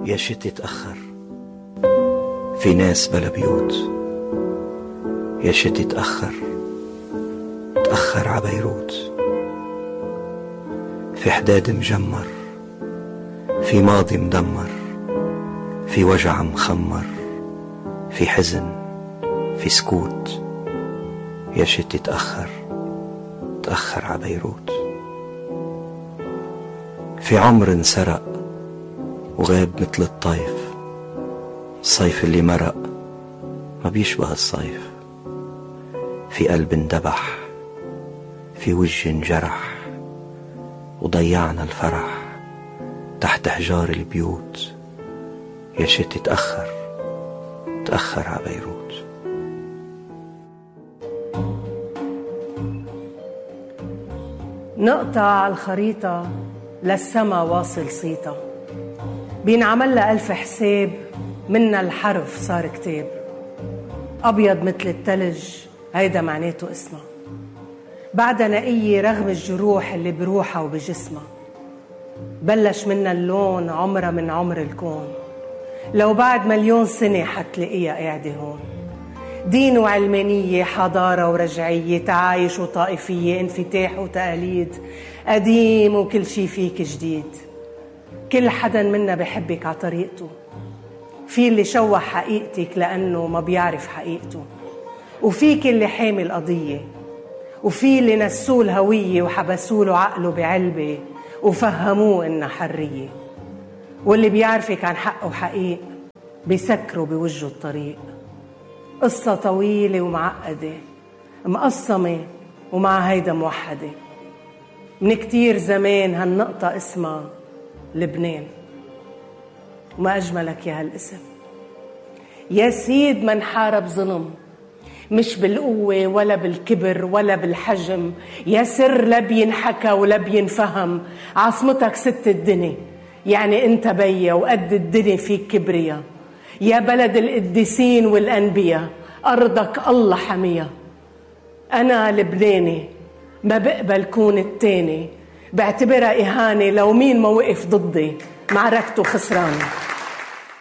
يا شتي تأخر، في ناس بلا بيوت. يا شتي تأخر، تأخر ع بيروت. في حداد مجمر، في ماضي مدمر، في وجع مخمر، في حزن، في سكوت. يا شتي تأخر، تأخر ع بيروت. في عمر انسرق وغاب مثل الطيف. الصيف اللي مرق ما بيشبه الصيف. في قلب اندبح، في وجه انجرح، وضيعنا الفرح تحت حجار البيوت. يا شتي تأخر، تأخر ع بيروت. نقطة على الخريطة للسما واصل صيتا، بينعمل لها 1000 حساب، منا الحرف صار كتاب. أبيض مثل التلج هيدا معناته اسمها، بعدها نقية رغم الجروح اللي بروحها وبجسمها. بلش منا اللون عمرها من عمر الكون، لو بعد 1,000,000 سنة حتلاقيها قاعدة هون. دين وعلمانية، حضارة ورجعية، تعايش وطائفية، انفتاح وتقاليد، قديم وكل شي فيك جديد. كل حدا منا بحبك ع طريقته. في اللي شوه حقيقتك لأنه ما بيعرف حقيقته، وفيك اللي حامي القضية، وفي اللي نسوه الهوية وحبسوله عقله بعلبة وفهموه إنها حرية. واللي بيعرفك عن حقه حقيق بيسكروا بوجهه الطريق. قصة طويلة ومعقدة، مقسمة ومع هيدا موحدة. من كتير زمان هالنقطة اسمها لبنان، وما أجملك يا هالاسم. يا سيد من حارب ظلم، مش بالقوة ولا بالكبر ولا بالحجم. يا سر لا بينحكى ولا بينفهم. عاصمتك ست الدنيا، يعني انت بيا وقد الدنيا فيك كبريا. يا بلد القديسين والأنبياء، أرضك الله حميها. أنا لبناني، ما بقبل كون التاني. بعتبرها إهانة لو مين ما وقف ضدي، معركته خسرانة.